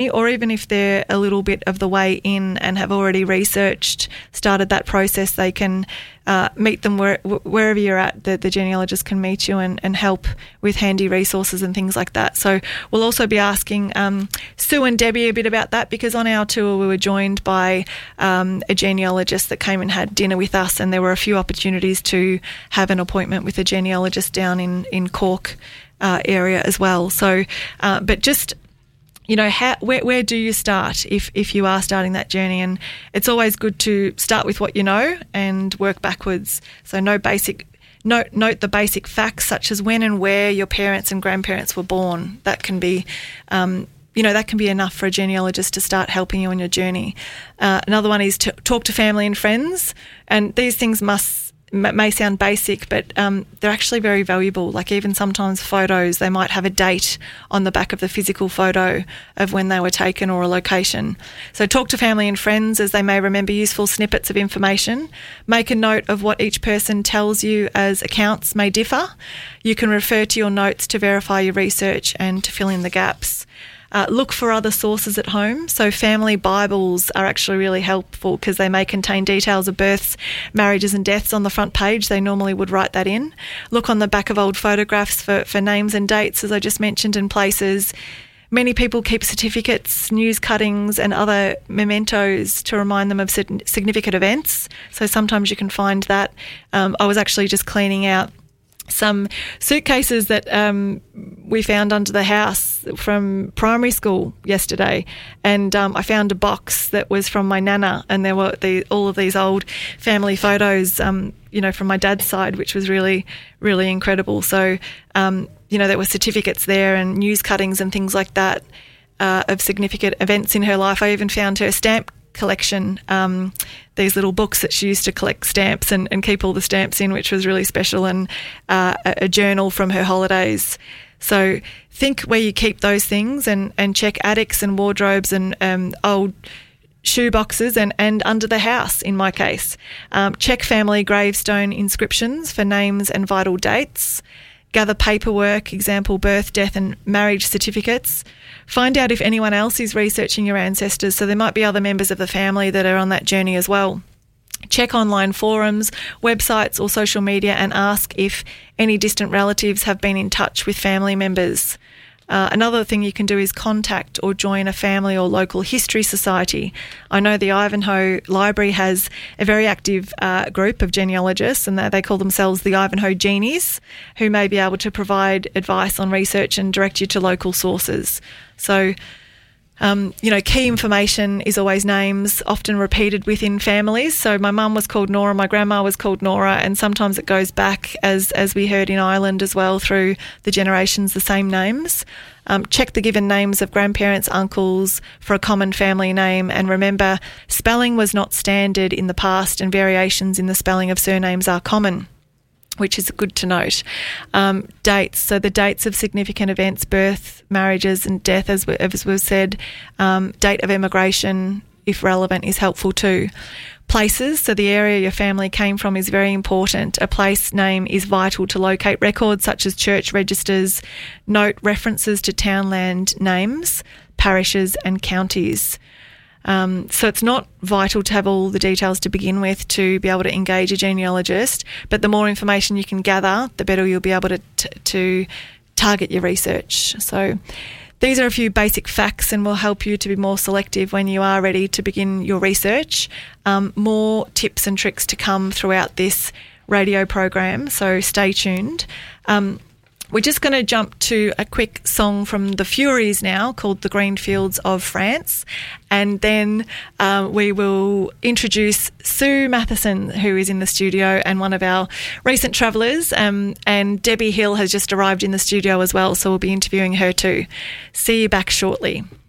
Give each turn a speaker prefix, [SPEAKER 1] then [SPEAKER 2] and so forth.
[SPEAKER 1] or even if they're a little bit of the way in and have already started that process, they can meet them wherever you're at. The genealogist can meet you and help with handy resources and things like that. So we'll also be asking Sue and Debbie a bit about that, because on our tour we were joined by a genealogist that came and had dinner with us, and there were a few opportunities to have an appointment with a genealogist down in Cork area as well. So, but just, you know, where do you start if you are starting that journey? And it's always good to start with what you know and work backwards. So note the basic facts, such as when and where your parents and grandparents were born. That can be that can be enough for a genealogist to start helping you on your journey. Another one is to talk to family and friends, and these things may sound basic, but they're actually very valuable. Like even sometimes photos, they might have a date on the back of the physical photo of when they were taken or a location. So talk to family and friends, as they may remember useful snippets of information. Make a note of what each person tells you, as accounts may differ. You can refer to your notes to verify your research and to fill in the gaps. Look for other sources at home. So family Bibles are actually really helpful, because they may contain details of births, marriages and deaths on the front page. They normally would write that in. Look on the back of old photographs for names and dates, as I just mentioned, and places. Many people keep certificates, news cuttings and other mementos to remind them of significant events. So sometimes you can find that. I was actually just cleaning out some suitcases that we found under the house from primary school yesterday, and I found a box that was from my nana, and there were all of these old family photos, from my dad's side, which was really, really incredible. So, there were certificates there and news cuttings and things like that of significant events in her life. I even found her stamp collection, these little books that she used to collect stamps and keep all the stamps in, which was really special, and a journal from her holidays. So think where you keep those things, and check attics and wardrobes and old shoe boxes and under the house, in my case. Check family gravestone inscriptions for names and vital dates. Gather paperwork, example birth, death and marriage certificates. Find out if anyone else is researching your ancestors. So there might be other members of the family that are on that journey as well. Check online forums, websites or social media, and ask if any distant relatives have been in touch with family members. Another thing you can do is contact or join a family or local history society. I know the Ivanhoe Library has a very active group of genealogists, and they call themselves the Ivanhoe Genies, who may be able to provide advice on research and direct you to local sources. So, key information is always names, often repeated within families. So my mum was called Nora, my grandma was called Nora, and sometimes it goes back, as we heard in Ireland as well, through the generations, the same names. Check the given names of grandparents, uncles for a common family name, and remember, spelling was not standard in the past, and variations in the spelling of surnames are common, which is good to note. Dates, so the dates of significant events, birth, marriages and death, as we've said. Date of emigration, if relevant, is helpful too. Places, so the area your family came from is very important. A place name is vital to locate records such as church registers. Note references to townland names, parishes and counties. So it's not vital to have all the details to begin with to be able to engage a genealogist, but the more information you can gather, the better you'll be able to target your research. So these are a few basic facts and will help you to be more selective when you are ready to begin your research. More tips and tricks to come throughout this radio program, so stay tuned. We're just going to jump to a quick song from the Furies now called The Green Fields of France, and then we will introduce Sue Matheson, who is in the studio and one of our recent travellers, and Debbie Hill has just arrived in the studio as well, so we'll be interviewing her too. See you back shortly.